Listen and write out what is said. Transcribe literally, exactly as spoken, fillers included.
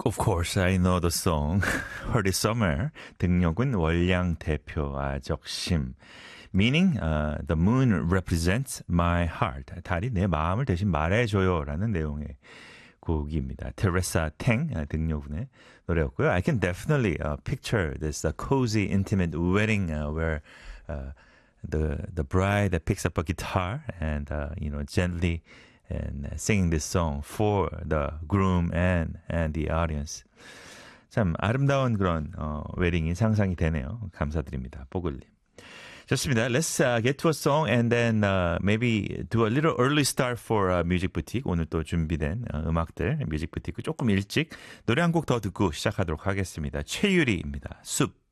Of course, I know the song. Heard it somewhere. 등력은 월량 대표 아적심. Meaning, uh, the moon represents my heart. 달이 내 마음을 대신 말해줘요. 라는 내용의 곡입니다. 테레사 탱, 등려군의 노래였고요. I can definitely uh, picture this uh, cozy, intimate wedding uh, where uh, the the bride picks up a guitar and uh, you know gently and singing this song for the groom and and the audience. 참 아름다운 그런 어, 웨딩이 상상이 되네요. 감사드립니다. 뽀글님. 좋습니다. Let's uh, get to a song and then uh, maybe do a little early start for uh, Music Boutique. 오늘 또 준비된 uh, 음악들 Music Boutique 조금 일찍 노래 한 곡 더 듣고 시작하도록 하겠습니다. 최유리입니다. 숲.